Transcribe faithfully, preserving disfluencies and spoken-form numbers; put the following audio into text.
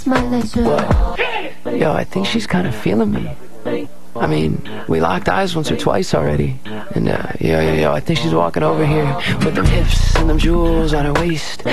smile as well. Yo, I think she's kind of feeling me. I mean, we locked eyes once or twice already. And uh, yo, yo, yo, I think she's walking over here with them hips and them jewels on her waist.